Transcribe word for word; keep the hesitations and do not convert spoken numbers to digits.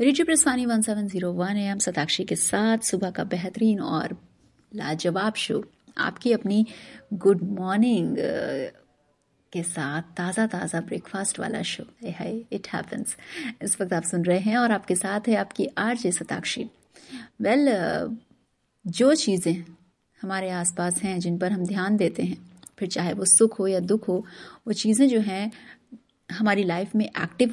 Radio प्रस्थानी one seven zero one है। हम शताक्षी के साथ सुबह का बेहतरीन और लाजवाब शो आपकी अपनी गुड मॉर्निंग के साथ ताज़ा ताज़ा ब्रेकफास्ट वाला शो है इट हैपन्स इस वक्त आप सुन रहे हैं और आपके साथ है आपकी आरजे शताक्षी। वेल well, जो चीज़ें हमारे आसपास हैं जिन पर हम ध्यान देते हैं, फिर चाहे वो सुख हो या दुख हो, वो चीज़ें जो हैं हमारी लाइफ में एक्टिव